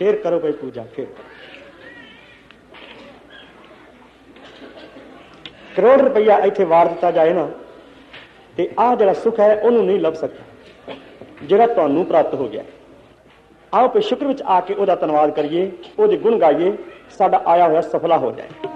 फिर करो कोई पूजा, फिर करोड़ रुपया इत्थे वार दिता जाए ना तो आह जिहड़ा सुख है उन्होंने नहीं लभ सकता जिहड़ा तुहानूं प्राप्त हो गया। आओ पे शुक्र विच आके उहदा धन्नवाद करिए, उहदे गुण गाइए, साडा आया होया सफला हो जाए।